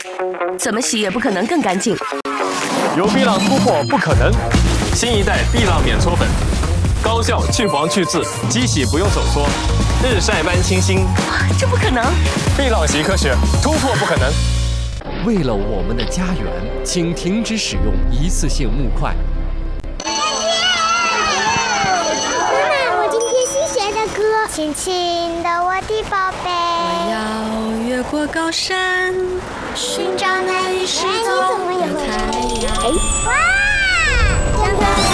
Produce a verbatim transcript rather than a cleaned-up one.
怎么洗也不可能更干净。 有碧浪突破不可能，新一代碧浪免搓粉，高效去黄去渍，机洗不用手搓，日晒般清新。 这不可能！ 碧浪洗科学，突破不可能。 为了我们的家园，请停止使用一次性木块。 妈妈，我今天新学的歌，轻轻的我的宝贝。 我要越过高山，寻找那一世哎，你怎么也会的太阳。 哇，真的。